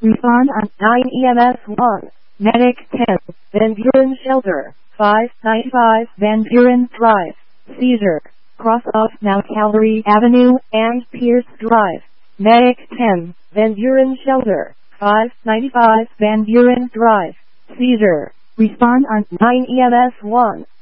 Respond on 9 EMS 1. Medic 10. Van Buren Shelter. 595 Van Buren Drive. Seizure. Cross off now Calvary Avenue and Pierce Drive. Medic 10. Van Buren Shelter. 595 Van Buren Drive. Seizure. Respond on 9 EMS 1.